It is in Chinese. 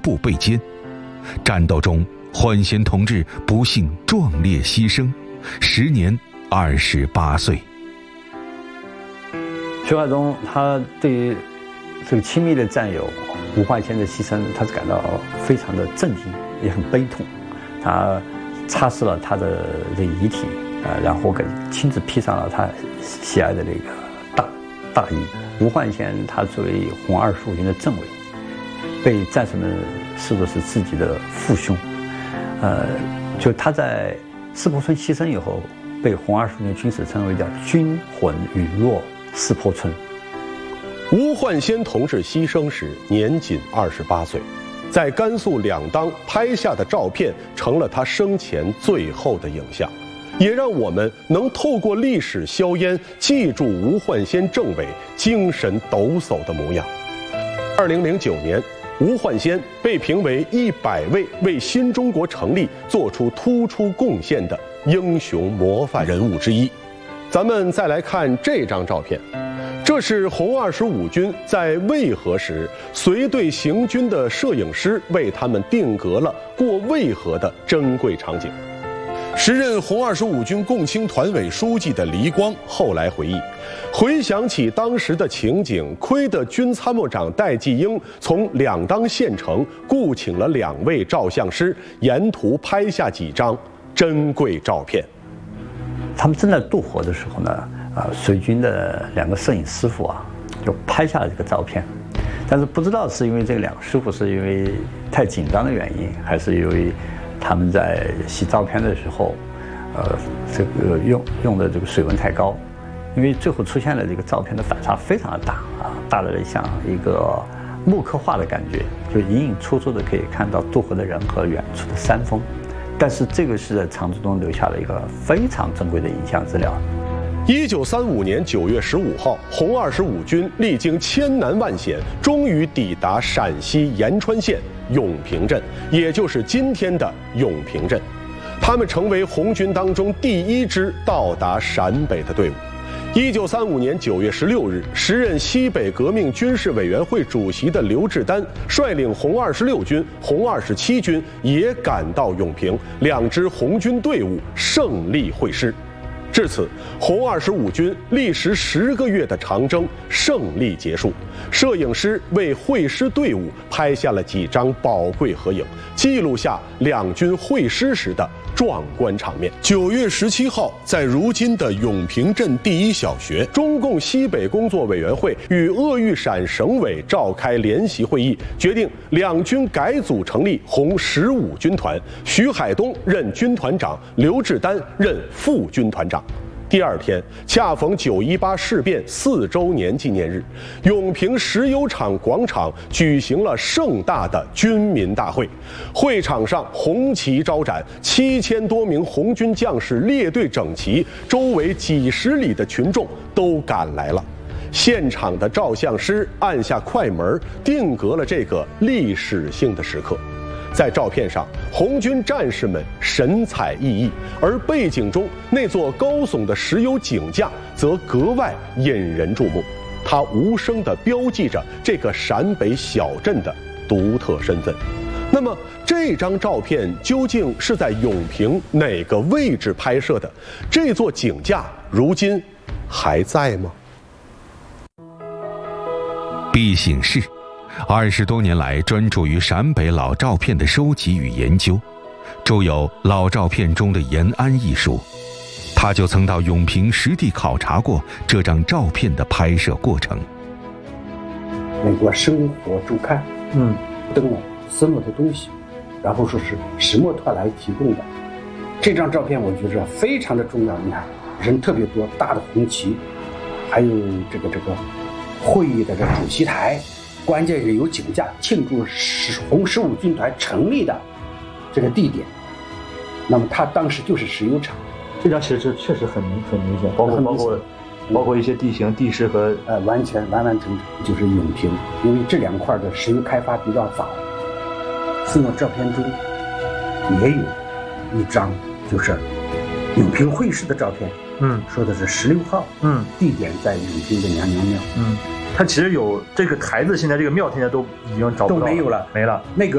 部被歼。战斗中，焕先同志不幸壮烈牺牲，时年28岁。 徐怀中他对于这个亲密的战友吴焕先的牺牲，他是感到非常的震惊，也很悲痛。他擦拭了他的这个遗体，然后亲自披上了他喜爱的那个大衣。吴焕先他作为红25军的政委，被战士们视作是自己的父兄。就他在四坡村牺牲以后，被红25军军史称为叫军魂陨落四坡村。 吴焕先同志牺牲时年仅28岁，在甘肃两当拍下的照片成了他生前最后的影像，也让我们能透过历史硝烟记住吴焕先政委精神抖擞的模样。2009年，吴焕先被评为100位为新中国成立做出突出贡献的英雄模范人物之一。咱们再来看这张照片，这是红25军在渭河时随队行军的摄影师为他们定格了过渭河的珍贵场景。时任红25军共青团委书记的黎光后来回想起当时的情景，亏得军参谋长戴季英从两当县城雇请了2位照相师，沿途拍下几张珍贵照片。 他们正在渡河的时候呢，水军的2个摄影师傅就拍下了这个照片，但是不知道是因为这2个师傅是因为太紧张的原因，还是因为他们在洗照片的时候，这个用的这个水温太高，因为最后出现了这个照片的反差非常的大大的像一个木刻画的感觉，就隐隐绰绰的可以看到渡河的人和远处的山峰。但是这个是在长治中留下了一个非常珍贵的影像资料。 1935年9月15号，红25军历经千难万险，终于抵达陕西延川县永平镇，也就是今天的永平镇。他们成为红军当中第1支到达陕北的队伍。1935年9月16日，时任西北革命军事委员会主席的刘志丹率领红26军、红27军也赶到永平，2支红军队伍胜利会师。至此，红25军历时10个月的长征胜利结束。摄影师为会师队伍拍下了几张宝贵合影，记录下2军会师时的壮观场面。9月17号，在如今的永平镇第1小学，中共西北工作委员会与鄂豫陕省委召开联席会议，决定2军改组成立红15军团，徐海东任军团长，刘志丹任副军团长。第2天，恰逢918事变4周年纪念日，永平石油厂广场举行了盛大的军民大会。会场上红旗招展，7000多名红军将士列队整齐，周围几十里的群众都赶来了。现场的照相师按下快门，定格了这个历史性的时刻。在照片上，红军战士们神采奕奕，而背景中那座高耸的石油井架则格外引人注目。它无声地标记着这个陕北小镇的独特身份。那么，这张照片究竟是在永平哪个位置拍摄的？这座井架如今还在吗？ 毕醒世20多年来专注于陕北老照片的收集与研究，著有《老照片中的延安》一书。他就曾到永平实地考察过这张照片的拍摄过程。 美国生活周刊登了斯诺的东西，然后说是石墨特来提供的。这张照片我觉着非常的重要。你看，人特别多，大的红旗，还有这个会议的这主席台。关键是有井架庆祝红15军团成立的这个地点，那么它当时就是石油厂。 这张其实确实很明显，包括一些地形、地势和完整就是永平，因为这2块的石油开发比较早。斯诺照片中也有一张就是永平会师的照片，说的是16号，地点在永平的娘娘庙， 它其实有这个台子，现在这个庙现在都已经找不到了， 都没有了， 没了。 那个